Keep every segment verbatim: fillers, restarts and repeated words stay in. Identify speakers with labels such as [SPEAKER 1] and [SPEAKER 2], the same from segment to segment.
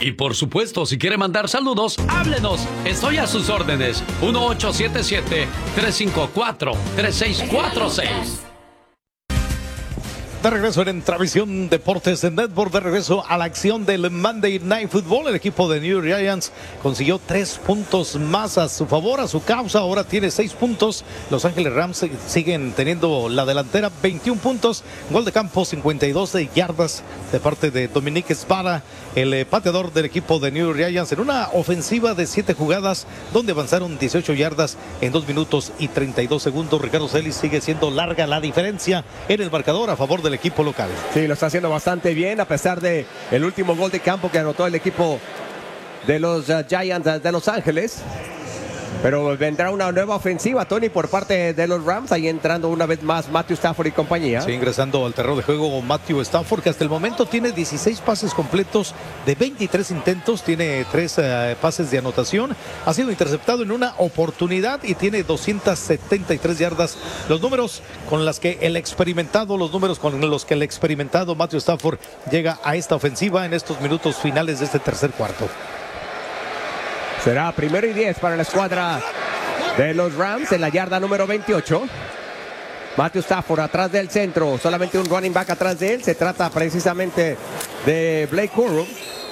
[SPEAKER 1] Y por supuesto, si quiere mandar saludos, háblenos. Estoy a sus órdenes. uno ocho siete siete, tres cinco cuatro, tres seis cuatro seis.
[SPEAKER 2] De regreso en Travisión Deportes en Network, de regreso a la acción del Monday Night Football. El equipo de New York Giants consiguió tres puntos más a su favor, a su causa. Ahora tiene seis puntos. Los Ángeles Rams siguen teniendo la delantera, veintiún puntos. Gol de campo, cincuenta y dos de yardas de parte de Dominique Espada, el eh, pateador del equipo de New York Giants, en una ofensiva de siete jugadas donde avanzaron dieciocho yardas en dos minutos y treinta y dos segundos. Ricardo Celis, sigue siendo larga la diferencia en el marcador a favor del equipo local.
[SPEAKER 3] Sí, lo está haciendo bastante bien a pesar de el último gol de campo que anotó el equipo de los uh, Giants de Los Ángeles. Pero vendrá una nueva ofensiva, Tony, por parte de los Rams. Ahí entrando una vez más Matthew Stafford y compañía.
[SPEAKER 2] Sí, ingresando al terreno de juego Matthew Stafford, que hasta el momento tiene dieciséis pases completos de veintitrés intentos. Tiene tres uh, pases de anotación. Ha sido interceptado en una oportunidad y tiene doscientas setenta y tres yardas. Los números con las que el experimentado, los números con los que el experimentado Matthew Stafford llega a esta ofensiva en estos minutos finales de este tercer cuarto.
[SPEAKER 3] Será primero y diez para la escuadra de los Rams en la yarda número veintiocho. Matthew Stafford atrás del centro, solamente un running back atrás de él. Se trata precisamente de Blake Corum.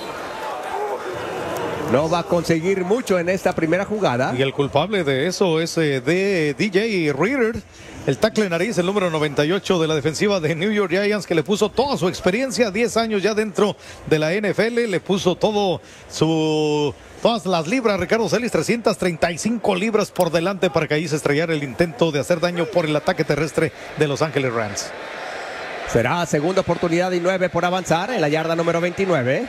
[SPEAKER 3] No va a conseguir mucho en esta primera jugada.
[SPEAKER 2] Y el culpable de eso es eh, de D J Reader, el tackle nariz, el número noventa y ocho de la defensiva de New York Giants, que le puso toda su experiencia, diez años ya dentro de la N F L, le puso todo su... todas las libras, Ricardo Celis, trescientas treinta y cinco libras por delante para que ahí se estrellara el intento de hacer daño por el ataque terrestre de Los Ángeles Rams.
[SPEAKER 3] Será segunda oportunidad y nueve por avanzar en la yarda número veintinueve.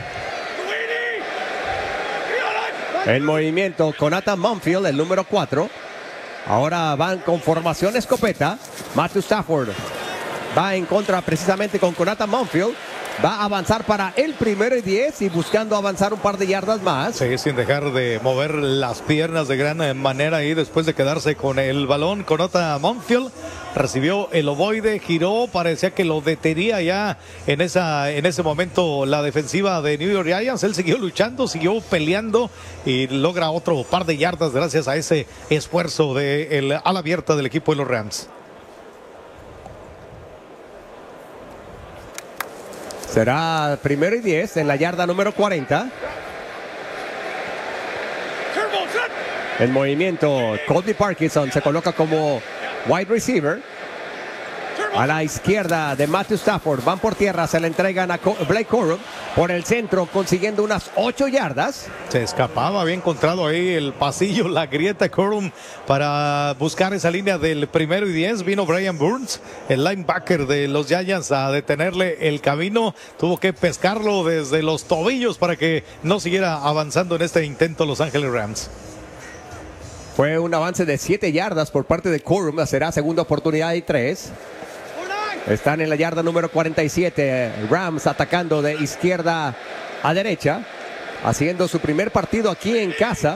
[SPEAKER 3] En movimiento con Nathan Monfield, el número cuatro. Ahora van con formación escopeta. Matthew Stafford va en contra precisamente con Jonathan Monfield. Va a avanzar para el primero y diez y buscando avanzar un par de yardas más.
[SPEAKER 2] Sí, sin dejar de mover las piernas de gran manera ahí después de quedarse con el balón. Jonathan Monfield recibió el ovoide, giró, parecía que lo detenía ya en, esa, en ese momento la defensiva de New York Giants. Él siguió luchando, siguió peleando y logra otro par de yardas gracias a ese esfuerzo de el ala abierta del equipo de los Rams.
[SPEAKER 3] Será primero y diez en la yarda número cuarenta. En movimiento, Cody Parkinson se coloca como wide receiver. A la izquierda de Matthew Stafford, van por tierra, se le entregan a Blake Corum por el centro, consiguiendo unas ocho yardas.
[SPEAKER 2] Se escapaba, había encontrado ahí el pasillo, la grieta Corum para buscar esa línea del primero y diez. Vino Brian Burns, el linebacker de los Giants, a detenerle el camino. Tuvo que pescarlo desde los tobillos para que no siguiera avanzando en este intento Los Ángeles Rams.
[SPEAKER 3] Fue un avance de siete yardas por parte de Corum. Será segunda oportunidad y tres. Están en la yarda número cuarenta y siete. Rams atacando de izquierda a derecha, haciendo su primer partido aquí en casa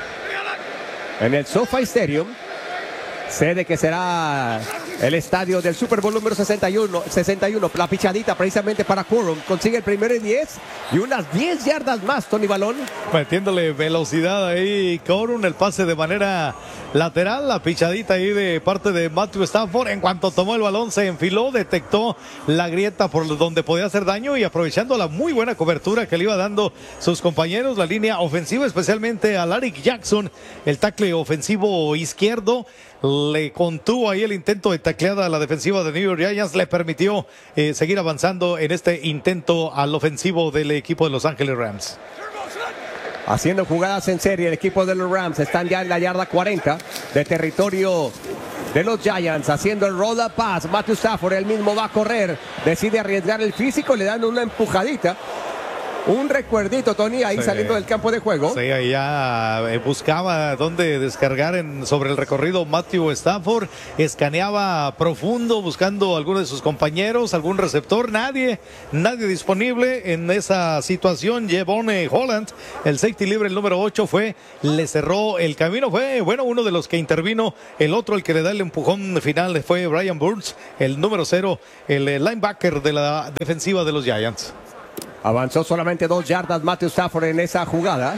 [SPEAKER 3] en el SoFi Stadium, sede que será el estadio del Super Bowl número sesenta y uno. La pichadita precisamente para Corum. Consigue el primero y diez y unas diez yardas más, Tony Balón.
[SPEAKER 2] Metiéndole velocidad ahí Corum, el pase de manera lateral, la pichadita ahí de parte de Matthew Stafford. En cuanto tomó el balón se enfiló, detectó la grieta por donde podía hacer daño y aprovechando la muy buena cobertura que le iba dando sus compañeros, la línea ofensiva, especialmente a Larry Jackson, el tackle ofensivo izquierdo, le contuvo ahí el intento de tacleada a la defensiva de New York Giants, le permitió eh, seguir avanzando en este intento al ofensivo del equipo de Los Ángeles Rams.
[SPEAKER 3] Haciendo jugadas en serie el equipo de los Rams. Están ya en la yarda cuarenta de territorio de los Giants, haciendo el roll up pass. Matthew Stafford, él mismo va a correr, decide arriesgar el físico, le dan una empujadita. Un recuerdito, Tony, ahí sí, saliendo del campo de juego.
[SPEAKER 2] Sí, ahí ya eh, buscaba dónde descargar en, sobre el recorrido Matthew Stafford. Escaneaba profundo, buscando a alguno de sus compañeros, algún receptor. Nadie, nadie disponible en esa situación. Jevon Holland, el safety libre, el número ocho, fue, le cerró el camino. Fue, bueno, uno de los que intervino. El otro, el que le da el empujón final, fue Brian Burns, el número cero, el linebacker de la defensiva de los Giants.
[SPEAKER 3] Avanzó solamente dos yardas Matthew Stafford en esa jugada.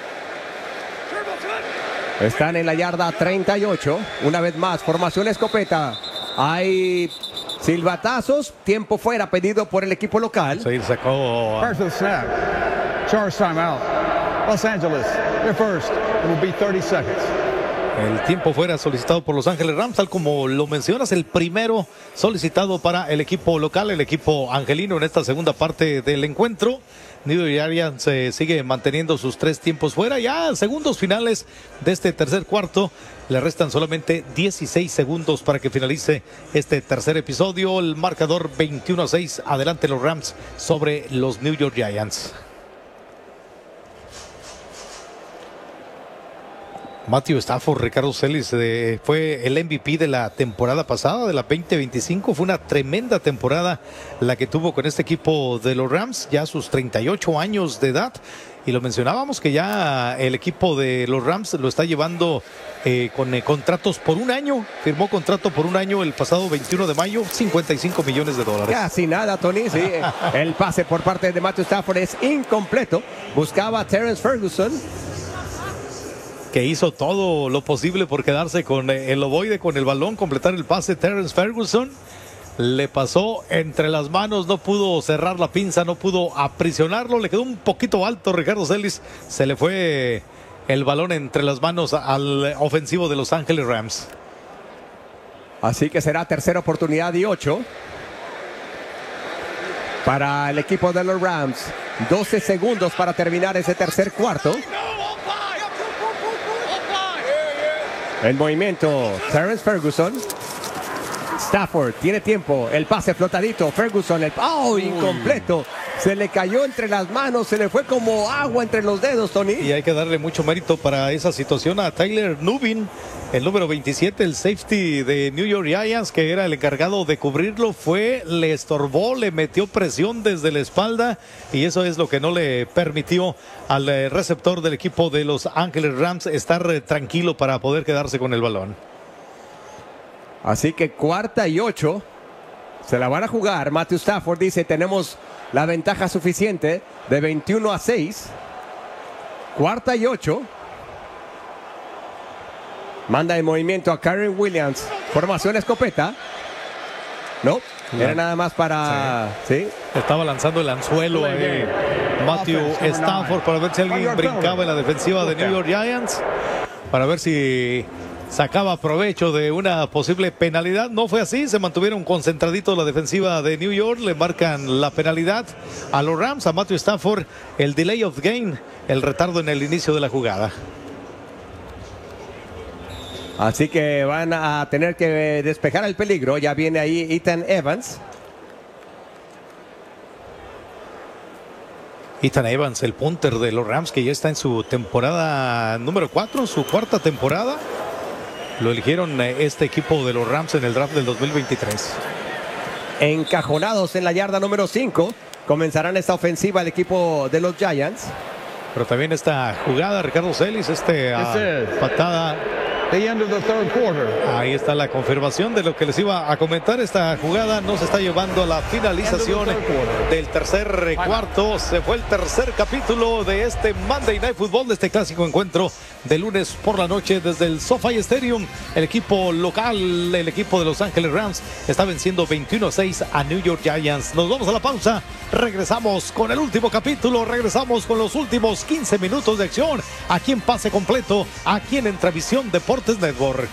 [SPEAKER 3] Están en la yarda treinta y ocho. Una vez más, formación escopeta. Hay silbatazos. Tiempo fuera pedido por el equipo local.
[SPEAKER 2] Sí, sacó.
[SPEAKER 4] First snap. Charge timeout. Los Angeles. They're first. It will be thirty seconds.
[SPEAKER 2] El tiempo fuera solicitado por Los Ángeles Rams, tal como lo mencionas, el primero solicitado para el equipo local, el equipo angelino en esta segunda parte del encuentro. New York Giants se sigue manteniendo sus tres tiempos fuera. Ya segundos finales de este tercer cuarto. Le restan solamente dieciséis segundos para que finalice este tercer episodio. El marcador veintiuno a seis. Adelante los Rams sobre los New York Giants. Matthew Stafford, Ricardo Celis, eh, fue el M V P de la temporada pasada, de la veinte veinticinco. Fue una tremenda temporada la que tuvo con este equipo de los Rams, ya a sus treinta y ocho años de edad. Y lo mencionábamos que ya el equipo de los Rams lo está llevando eh, con eh, contratos por un año. Firmó contrato por un año el pasado veintiuno de mayo, cincuenta y cinco millones de dólares.
[SPEAKER 3] Casi nada, Tony. Sí. El pase por parte de Matthew Stafford es incompleto. Buscaba a Terrence Ferguson,
[SPEAKER 2] que hizo todo lo posible por quedarse con el ovoide, con el balón, completar el pase. Terrence Ferguson le pasó entre las manos, no pudo cerrar la pinza, no pudo aprisionarlo, le quedó un poquito alto Ricardo Celis, se le fue el balón entre las manos al ofensivo de Los Ángeles Rams.
[SPEAKER 3] Así que será tercera oportunidad y ocho para el equipo de los Rams. doce segundos para terminar ese tercer cuarto. El movimiento, Terrence Ferguson. Stafford tiene tiempo, el pase flotadito, Ferguson, el oh, incompleto, se le cayó entre las manos, se le fue como agua entre los dedos, Tony.
[SPEAKER 2] Y hay que darle mucho mérito para esa situación a Tyler Nubin, el número veintisiete, el safety de New York Giants, que era el encargado de cubrirlo. Fue, le estorbó, le metió presión desde la espalda, y eso es lo que no le permitió al receptor del equipo de Los Ángeles Rams estar tranquilo para poder quedarse con el balón.
[SPEAKER 3] Así que cuarta y ocho, se la van a jugar. Matthew Stafford dice, tenemos la ventaja suficiente de veintiuno a seis. Cuarta y ocho. Manda en movimiento a Karen Williams. Formación escopeta. No, no. Era nada más para... Sí.
[SPEAKER 2] ¿Sí? Estaba lanzando el anzuelo eh, Matthew Stafford para ver si alguien brincaba en la defensiva de New York Giants. Para ver si sacaba provecho de una posible penalidad. No fue así, se mantuvieron concentraditos la defensiva de New York. Le marcan la penalidad a los Rams, a Matthew Stafford, el delay of game, el retardo en el inicio de la jugada.
[SPEAKER 3] Así que van a tener que despejar el peligro. Ya viene ahí Ethan Evans.
[SPEAKER 2] Ethan Evans, el punter de los Rams, que ya está en su temporada número cuatro, su cuarta temporada. Lo eligieron este equipo de los Rams en el draft del dos mil veintitrés.
[SPEAKER 3] Encajonados en la yarda número cinco. Comenzarán esta ofensiva el equipo de los Giants.
[SPEAKER 2] Pero también esta jugada, Ricardo Celis, este uh, patada.
[SPEAKER 4] The end of the third quarter.
[SPEAKER 2] Ahí está la confirmación de lo que les iba a comentar. Esta jugada no se está llevando a la finalización del tercer cuarto. Se fue el tercer capítulo de este Monday Night Football, de este clásico encuentro de lunes por la noche desde el SoFi Stadium. El equipo local, el equipo de Los Ángeles Rams, está venciendo veintiuno a seis a New York Giants. Nos vamos a la pausa. Regresamos con el último capítulo. Regresamos con los últimos quince minutos de acción aquí en Pase Completo, aquí en Entravisión Deportes Network.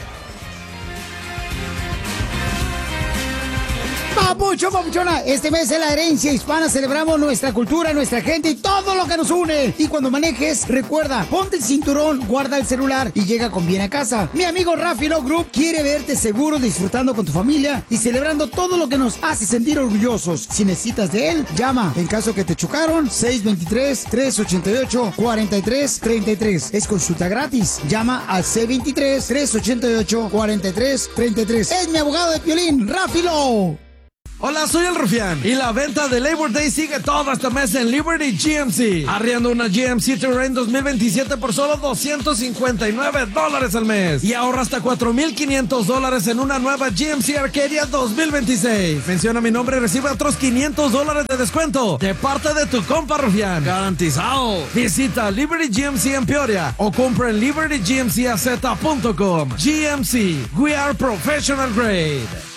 [SPEAKER 5] Papucho, papuchona, este mes en la herencia hispana celebramos nuestra cultura, nuestra gente y todo lo que nos une. Y cuando manejes, recuerda, ponte el cinturón, guarda el celular y llega con bien a casa. Mi amigo Rafi Love Group quiere verte seguro, disfrutando con tu familia y celebrando todo lo que nos hace sentir orgullosos. Si necesitas de él, llama. En caso que te chocaron, seis dos tres, tres ocho ocho, cuatro tres tres tres. Es consulta gratis. Llama al seis dos tres, tres ocho ocho, cuatro tres tres tres. Es mi abogado de Piolín, Rafi Love.
[SPEAKER 6] Hola, soy el Rufián y la venta de Labor Day sigue todo este mes en Liberty G M C. Arriendo una G M C Terrain dos mil veintisiete por solo doscientos cincuenta y nueve dólares al mes y ahorra hasta cuatro mil quinientos dólares en una nueva G M C Arcadia dos mil veintiséis. Menciona mi nombre y recibe otros quinientos dólares de descuento de parte de tu compa Rufián. Garantizado. Visita Liberty G M C en Peoria o compra en liberty g m c a z punto com. G M C, we are professional grade.